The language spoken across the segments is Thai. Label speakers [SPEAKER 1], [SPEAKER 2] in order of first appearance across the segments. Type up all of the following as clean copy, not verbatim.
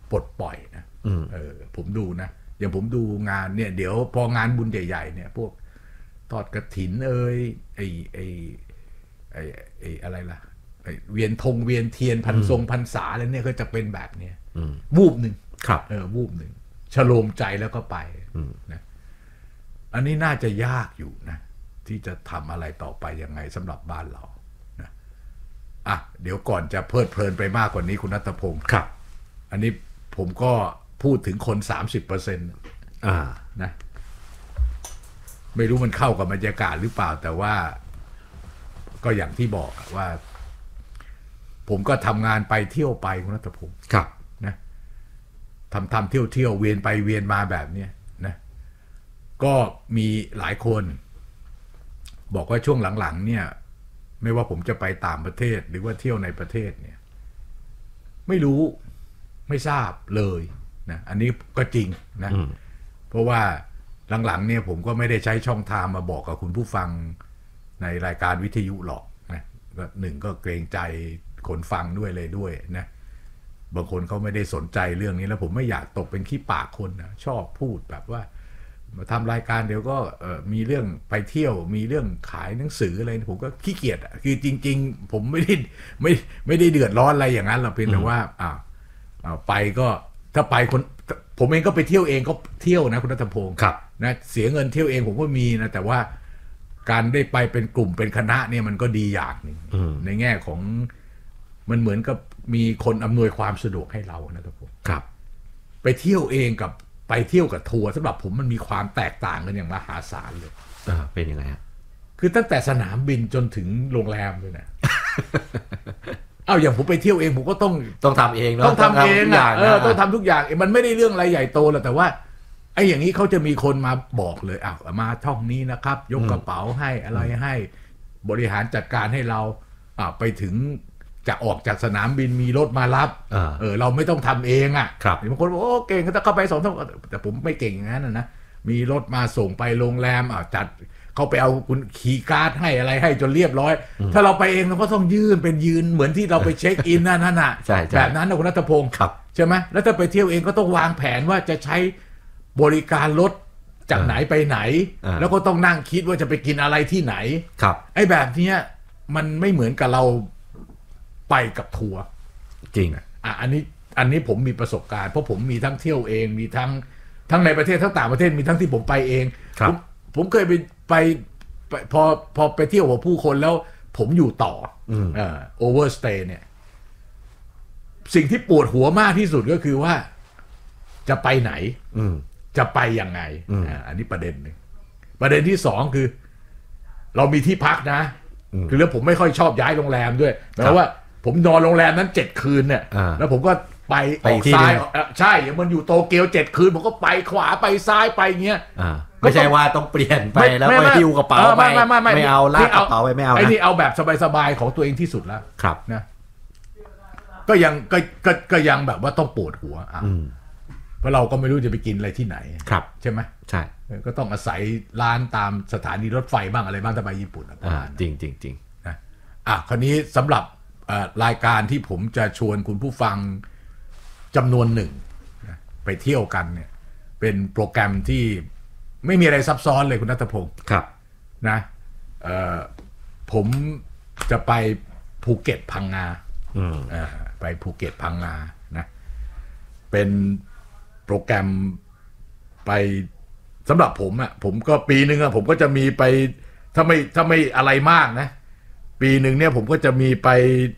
[SPEAKER 1] ปลดปล่อยนะผมดูนะอย่างผมดูงานเนี่ยเดี๋ยวพองานบุญใหญ่ๆเนี่ยพวกทอดกฐินไอ้อะไรล่ะเวียนธงเวียนเทียนพรรษาอะไรเนี่ยก็จะเป็นแบบเนี้ยวูบหนึ่งวูบหนึ่งฉโลมใจแล้วก็ไปนะอันนี้น่าจะยากอยู่นะที่จะทำอะไรต่อไปยังไงสำหรับบ้านเรานะเดี๋ยวก่อนจะเพลิดเพลินไปมากกว่านี้คุณณัฐพงศ์ครับอันนี้ผมก็พูดถึงคน 30% นะไม่รู้มันเข้ากับบรรยากาศหรือเปล่าแต่ว่าก็อย่างที่บอกว่าผมก็ทำงานไปเที่ยวไปคุณณัฐพงศ์ครับนะทำเที่ยวเวียนไปเวียนมาแบบนี้นะก็มีหลายคนบอกว่าช่วงหลังๆเนี่ยไม่ว่าผมจะไปต่างประเทศหรือว่าเที่ยวในประเทศเนี่ยไม่รู้ไม่ทราบเลยนะอันนี้ก็จริงนะเพราะว่าหลังๆเนี่ยผมก็ไม่ได้ใช้ช่องทางมาบอกกับคุณผู้ฟังในรายการวิทยุหรอกนะก็หนึ่งก็เกรงใจคนฟังด้วยเลยด้วยนะบางคนเขาไม่ได้สนใจเรื่องนี้แล้วผมไม่อยากตกเป็นขี้ปากคนนะชอบพูดแบบว่ามาทำรายการเดี๋ยวก็มีเรื่องไปเที่ยวมีเรื่องขายหนังสืออะไรผมก็ขี้เกียจคือจริงๆผมไม่ได้เดือดร้อนอะไรอย่างนั้นหรอกเพียงแต่ว่าไปก็ถ้าไปคนผมเองก็ไปเที่ยวเองก็เที่ยวนะคุณณัฐพงศ์นะเสียเงินเที่ยวเองผมก็มีนะแต่ว่าการได้ไปเป็นกลุ่มเป็นคณะเนี่ยมันก็ดีอย่างหนึ่งในแง่ของมันเหมือนกับมีคนอำนวยความสะดวกให้เรานะครับผมไปเที่ยวเองกับไปเที่ยวกับทัวร์สำหรับผมมันมีความแตกต่างกันอย่างมหาศาลเลย
[SPEAKER 2] เป็นยังไงฮะ
[SPEAKER 1] คือตั้งแต่สนามบินจนถึงโรงแรมเลยนะอย่างผมไปเที่ยวเองผมก็
[SPEAKER 2] ต้องทำเองเนาะ
[SPEAKER 1] ต้องทำเองต้องทำทุกอย่างมันไม่ได้เรื่องอะไรใหญ่โตหรอกแต่ว่าไอ้อย่างนี้เขาจะมีคนมาบอกเลยมาท่องนี้นะครับยกกระเป๋าให้อะไรให้บริหารจัดการให้เราไปถึงจะออกจากสนามบินมีรถมารับเราไม่ต้องทำเองบางคนบอกโอ้เก่งก็เข้าไป2 แต่ผมไม่เก่งอย่างนั้นนะมีรถมาส่งไปโรงแรมจัดเขาไปเอาคุณคีย์การ์ดให้อะไรให้จนเรียบร้อยถ้าเราไปเองเราก็ต้องยืนเหมือนที่เราไปเช็คอินนั่นน่ะแบบนั้นนะคุณณัฐพงศ์ใช่ไหมแล้วถ้าไปเที่ยวเองก็ต้องวางแผนว่าจะใช้บริการรถจากไหนไปไหนแล้วก็ต้องนั่งคิดว่าจะไปกินอะไรที่ไหนไอ้แบบนี้มันไม่เหมือนกับเราไปกับทัวร์
[SPEAKER 2] จริง
[SPEAKER 1] อันนี้ผมมีประสบการณ์เพราะผมมีทั้งเที่ยวเองมีทั้งในประเทศทั้งต่างประเทศมีทั้งที่ผมไปเองผมเคยไปพอไปเที่ยวกับผู้คนแล้วผมอยู่ต่อโอเวอร์สเตย์เนี่ยสิ่งที่ปวดหัวมากที่สุดก็คือว่าจะไปไหนจะไปยังไงอันนี้ประเด็นหนึ่งประเด็นที่2คือเรามีที่พักนะคือแล้วผมไม่ค่อยชอบย้ายโรงแรมด้วยแปลว่าผมนอนโรงแรมนั้น7 คืนเนี่ยแล้วผมก็ไปออกซ้ายใช่อย่างมันอยู่โตเกียว7 คืนผมก็ไปขวาไปซ้ายไปเงี้ย
[SPEAKER 2] ไม่ใช่ว่าต้องเปลี่ยนไปแล้วไปหิ้วกระเป๋าไปไม่เอาลากกระเป๋าไปไม่เอา
[SPEAKER 1] ไอ้นี่เอาแบบสบายๆของตัวเองที่สุดแล้วนะก็ยังแบบว่าต้องปวดหัวเพราะเราก็ไม่รู้จะไปกินอะไรที่ไหนใช่ไหม
[SPEAKER 2] ใช่
[SPEAKER 1] ก็ต้องอาศัยร้านตามสถานีรถไฟบ้างอะไรบ้างถ้าไปญี่ปุ่น
[SPEAKER 2] จริง
[SPEAKER 1] นะคราวนี้สำหรับรายการที่ผมจะชวนคุณผู้ฟังจำนวนหนึ่งไปเที่ยวกันเนี่ยเป็นโปรแกรมที่ไม่มีอะไรซับซ้อนเลยคุณณัฐพงศ์นะผมจะไปภูเก็ตพังงาไปภูเก็ตพังงานะเป็นโปรแกรมไปสำหรับผมก็ปีนึงผมก็จะมีไปถ้าไม่อะไรมากนะปีนึงเนี่ยผมก็จะมีไป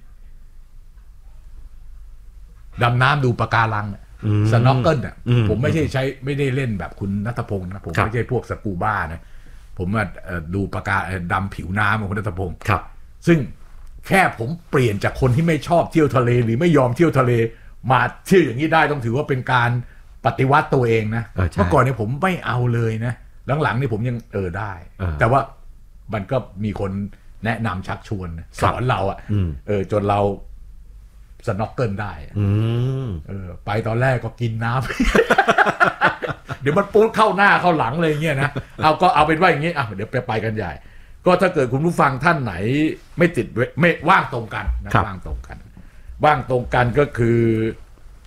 [SPEAKER 1] ดำน้ำดูปะการังสน็อกเกิลผมไม่ได้เล่นแบบคุณณัฐพงศ์นะผมไม่ใช่พวกสกูบ้านะผมมาดูปะการดำผิวน้ำของคุณณัฐพงศ์ซึ่งแค่ผมเปลี่ยนจากคนที่ไม่ชอบเที่ยวทะเลหรือไม่ยอมเที่ยวทะเลมาเที่ยวอย่างนี้ได้ต้องถือว่าเป็นการปฏิวัติตัวเองนะเมื่อก่อนเนี่ยผมไม่เอาเลยนะหลังๆนี่ผมยังได้แต่ว่ามันก็มีคนแนะนำชักชวนสอนเราจนเราสน็อกเกิลได้ไปตอนแรกก็กินน้ำ เดี๋ยวมันปูดเข้าหน้าเข้าหลังเลยเงี้ยนะเอาเป็นว่าอย่างงี้เดี๋ยวไปกันใหญ่ก็ถ้าเกิดคุณผู้ฟังท่านไหนไม่ติดไม่ว่างตรงกันนะว่างตรงกันก็คือ